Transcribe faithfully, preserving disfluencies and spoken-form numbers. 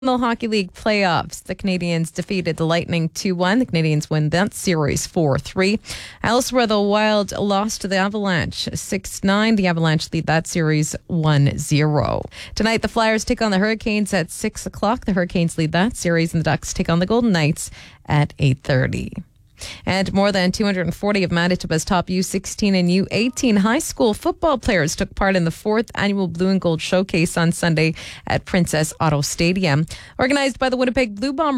The Hockey League playoffs. The Canadiens defeated the Lightning two one. The Canadiens win that series four three. Elsewhere, the Wild lost to the Avalanche six nine. The Avalanche lead that series one zero. Tonight, the Flyers take on the Hurricanes at six o'clock. The Hurricanes lead that series, and the Ducks take on the Golden Knights at eight thirty. And more than two hundred forty of Manitoba's top U sixteen and U eighteen high school football players took part in the fourth annual Blue and Gold Showcase on Sunday at Princess Auto Stadium. Organized by the Winnipeg Blue Bombers.